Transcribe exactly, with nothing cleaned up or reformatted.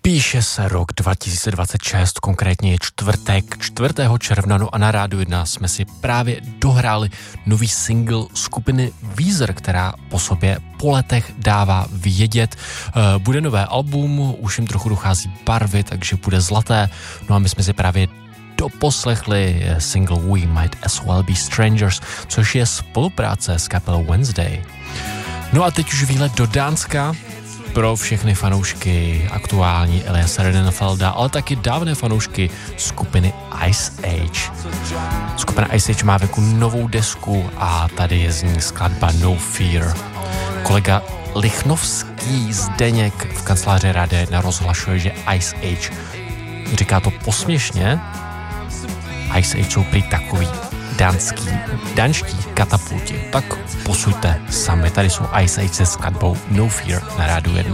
Píše se rok dva tisíce dvacet šest, konkrétně je čtvrtek, čtvrtého června, no a na Rádiu jedna jsme si právě dohráli nový single skupiny Weezer, která po sobě po letech dává vědět. Bude nové album, už jim trochu dochází barvy, takže bude zlaté, no a my jsme si právě doposlechli single We Might As Well Be Strangers, což je spolupráce s kapelou Wednesday. No a teď už výlet do Dánska pro všechny fanoušky aktuální Eliase Rhenfelda, ale taky dávné fanoušky skupiny Ice Age. Skupina Ice Age má venku novou desku a tady je z ní skladba No Fear. Kolega Lichnovský Zdeněk v kanceláři Rádia jedna rozhlašuje, že Ice Age, říká to posměšně, Ice Age jsou prý takový dánský, dánští katapulti. Tak posuďte sami, tady jsou Ice Age se skladbou No Fear na Rádiu jedna.